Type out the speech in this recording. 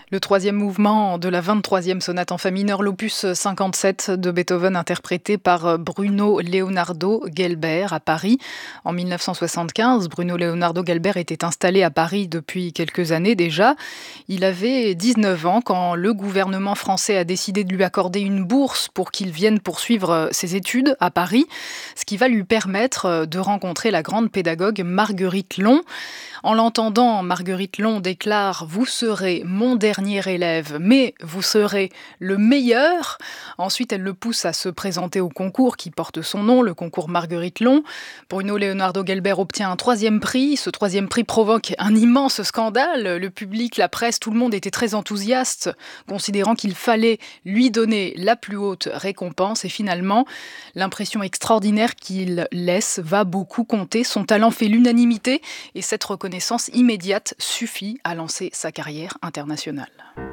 Le troisième mouvement de la 23e sonate en fa mineur, l'opus 57 de Beethoven, interprété par Bruno Leonardo Gelber à Paris en 1975. Bruno Leonardo Gelber était installé à Paris depuis quelques années déjà. Il avait 19 ans quand le gouvernement français a décidé de lui accorder une bourse pour qu'il vienne poursuivre ses études à Paris, ce qui va lui permettre de rencontrer la grande pédagogue Marguerite Long. En l'entendant, Marguerite Long déclare « Vous serez mon dernier élève, mais vous serez le meilleur ». Ensuite, elle le pousse à se présenter au concours qui porte son nom, le concours Marguerite Long. Bruno Leonardo Gelber obtient un 3e prix. Ce 3e prix provoque un immense scandale. Le public, la presse, tout le monde était très enthousiaste, considérant qu'il fallait lui donner la plus haute récompense. Et finalement, l'impression extraordinaire qu'il laisse va beaucoup compter. Son talent fait l'unanimité et cette reconnaissance immédiate suffit à lancer sa carrière internationale.